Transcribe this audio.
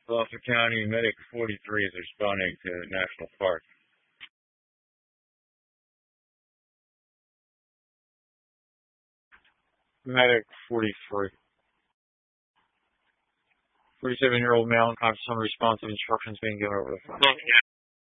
Gloucester County Medic 43 is responding to National Park. Medic 43. 47-year-old male unconscious, unresponsive, instructions being given over the phone.